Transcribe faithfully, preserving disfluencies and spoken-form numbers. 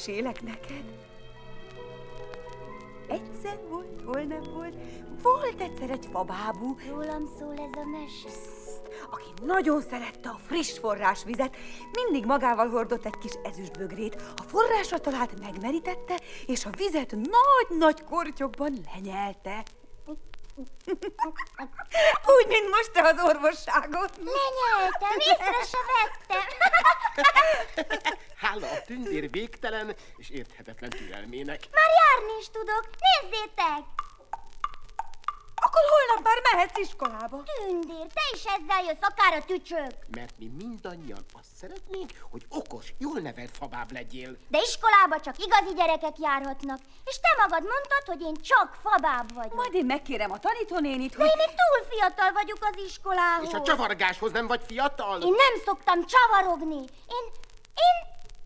mesélek neked. Egyszer volt, hol nem volt, volt egyszer egy fabábú. Rólam szól ez a mese. Aki nagyon szerette a friss forrásvizet, mindig magával hordott egy kis ezüstbögrét. A forrásra talált, megmerítette, és a vizet nagy-nagy kortyokban lenyelte. Úgy, mint most te az orvosságon. Lenyeltem, észre se vettem. Hála a tündér végtelen és érthetetlen türelmének. Már járni is tudok, nézzétek! Akkor holnap már mehetsz iskolába. Tündér, te is ezzel jössz, akár a tücsök. Mert mi mindannyian azt szeretnénk, hogy okos, jól nevelt fabáb legyél. De iskolába csak igazi gyerekek járhatnak, és te magad mondtad, hogy én csak fabáb vagyok. Majd én megkérem a tanítónénit, De hogy... én még túl fiatal vagyok az iskolához. És a csavargáshoz nem vagy fiatal? Én nem szoktam csavarogni. Én, én